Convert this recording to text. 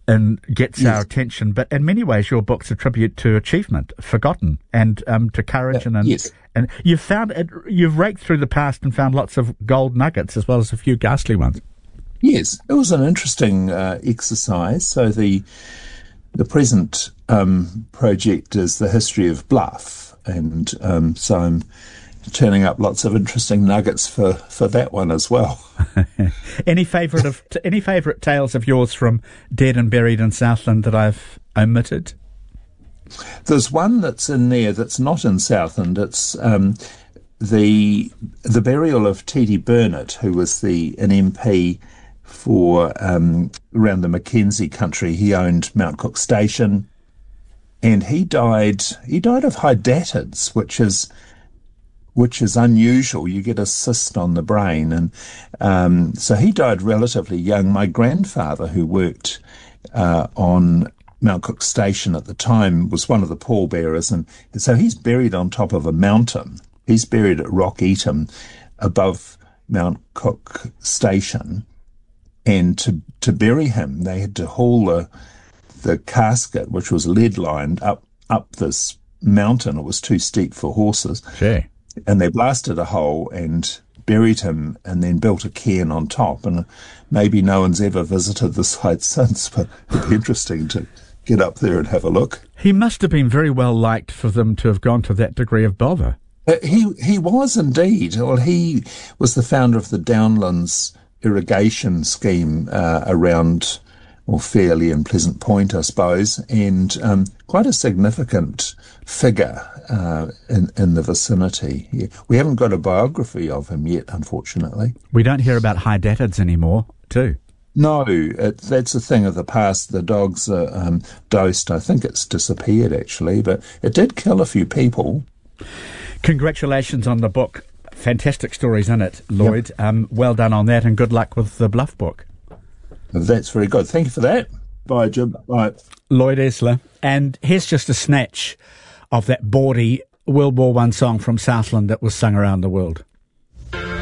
and gets our attention. But in many ways, your book's a tribute to achievement, forgotten, and to courage. And you've raked through the past and found lots of gold nuggets as well as a few ghastly ones. Yes, it was an interesting exercise. So the present project is the history of Bluff, and so I'm turning up lots of interesting nuggets for that one as well. Any favourite tales of yours from Dead and Buried in Southland that I've omitted? There's one that's in there that's not in Southland. It's the burial of Teddy Burnett, who was an MP for around the Mackenzie country. He owned Mount Cook Station, and he died of hydatids, which is unusual. You get a cyst on the brain, and so he died relatively young. My grandfather, who worked on Mount Cook Station at the time, was one of the pallbearers, and so he's buried on top of a mountain. He's buried at Rock Eaton above Mount Cook Station, and to bury him, they had to haul the casket, which was lead-lined, up this mountain. It was too steep for horses. Sure. And they blasted a hole and buried him and then built a cairn on top. And maybe no one's ever visited the site since, but it'd be interesting to get up there and have a look. He must have been very well liked for them to have gone to that degree of bother. He was indeed. Well, he was the founder of the Downlands irrigation scheme around, Fairlie and Pleasant Point, I suppose, and quite a significant figure in the vicinity. Yeah. We haven't got a biography of him yet, unfortunately. We don't hear about hydatids anymore, too. No, that's a thing of the past. The dogs are dosed. I think it's disappeared, actually, but it did kill a few people. Congratulations on the book. Fantastic stories in it, Lloyd. Yep. Well done on that, and good luck with the Bluff book. That's very good. Thank you for that. Bye, Jim. Bye. Lloyd Esler. And here's just a snatch of that bawdy World War I song from Southland that was sung around the world.